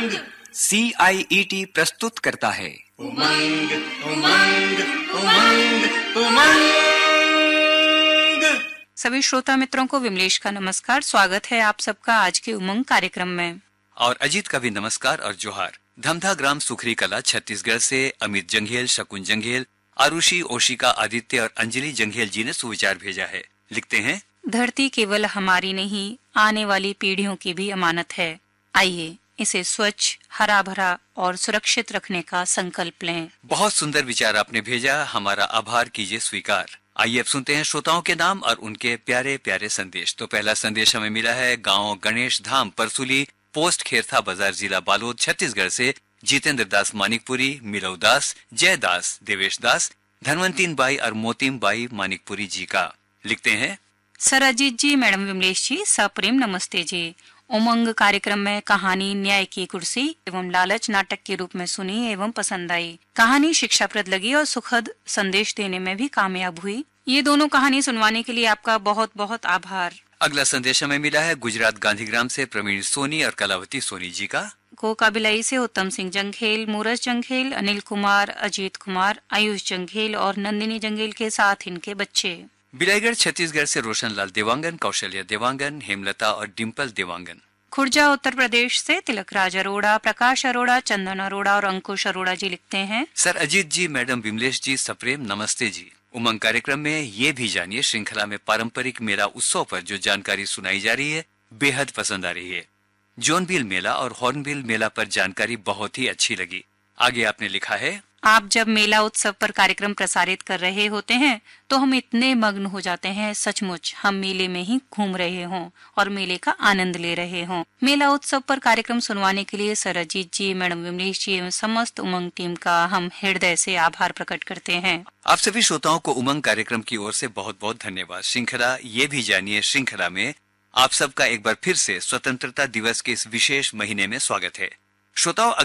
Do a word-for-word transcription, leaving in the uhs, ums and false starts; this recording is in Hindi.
उमंग सी आई ई टी प्रस्तुत करता है उमंग उमंग उमंग उमंग। सभी श्रोता मित्रों को विमलेश का नमस्कार। स्वागत है आप सबका आज के उमंग कार्यक्रम में। और अजीत का भी नमस्कार और जोहार। धमधा ग्राम सुखरी कला छत्तीसगढ़ से अमित जंघेल, शकुन जंघेल, आरुषि, ओशिका, आदित्य और अंजलि जंघेल जी ने सुविचार भेजा है। लिखते हैं, धरती केवल हमारी नहीं, आने वाली पीढ़ियों की भी अमानत है। आइए इसे स्वच्छ, हरा भरा और सुरक्षित रखने का संकल्प लें। बहुत सुंदर विचार आपने भेजा, हमारा आभार कीजिए स्वीकार। आइए अब सुनते हैं श्रोताओं के नाम और उनके प्यारे प्यारे संदेश। तो पहला संदेश हमें मिला है गांव गणेश धाम, परसुली, पोस्ट खेरथा बाजार, जिला बालोद, छत्तीसगढ़ से जितेंद्र दास मानिकपुरी, मिलव दास, जय दास, देवेश दास, धनवंतीन बाई और मोतीम बाई मानिकपुरी जी का। लिखते हैं, सर अजीत जी, मैडम विमलेश जी, सप्रेम नमस्ते जी। उमंग कार्यक्रम में कहानी न्याय की कुर्सी एवं लालच नाटक के रूप में सुनी एवं पसंद आई। कहानी शिक्षाप्रद लगी और सुखद संदेश देने में भी कामयाब हुई। ये दोनों कहानी सुनवाने के लिए आपका बहुत बहुत आभार। अगला संदेश हमें मिला है गुजरात गांधीग्राम से प्रवीण सोनी और कलावती सोनी जी का। कोकाबिलाई से उत्तम सिंह जंघेल, मूरज जंघेल, अनिल कुमार, अजीत कुमार, आयुष जंघेल और नंदिनी जंघेल के साथ इनके बच्चे। बिलाईगढ़ छत्तीसगढ़ से रोशन लाल देवांगन, कौशल्या देवांगन, हेमलता और डिम्पल देवांगन। खुर्जा उत्तर प्रदेश से तिलक राज अरोड़ा, प्रकाश अरोड़ा, चंदन अरोड़ा और अंकुश अरोड़ा जी लिखते हैं, सर अजीत जी, मैडम विमलेश जी, सप्रेम नमस्ते जी। उमंग कार्यक्रम में ये भी जानिए, श्रृंखला में पारंपरिक मेला उत्सव पर जो जानकारी सुनाई जा रही है बेहद पसंद आ रही है। जोनबिल मेला और हॉर्नबिल मेला पर जानकारी बहुत ही अच्छी लगी। आगे आपने लिखा है, आप जब मेला उत्सव पर कार्यक्रम प्रसारित कर रहे होते हैं तो हम इतने मग्न हो जाते हैं, सचमुच हम मेले में ही घूम रहे हों और मेले का आनंद ले रहे हों। मेला उत्सव पर कार्यक्रम सुनवाने के लिए सर अजीत जी, मैडम विमलेश जी एवं समस्त उमंग टीम का हम हृदय से आभार प्रकट करते हैं। आप सभी श्रोताओं को उमंग कार्यक्रम की ओर से बहुत बहुत धन्यवाद। श्रृंखला ये भी जानिए, श्रृंखला में आप सबका एक बार फिर से स्वतंत्रता दिवस के इस विशेष महीने में स्वागत है। श्रोताओं,